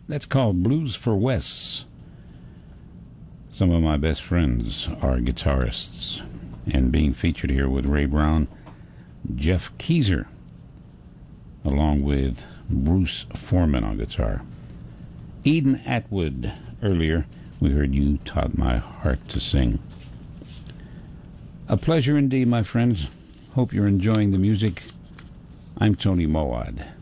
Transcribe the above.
That's called Blues for Wes. Some of my best friends are guitarists, and being featured here with Ray Brown, Jeff Keezer, along with Bruce Foreman on guitar. Eden Atwood. Earlier, we heard You Taught My Heart to Sing. A pleasure indeed, my friends. Hope you're enjoying the music. I'm Tony Moad.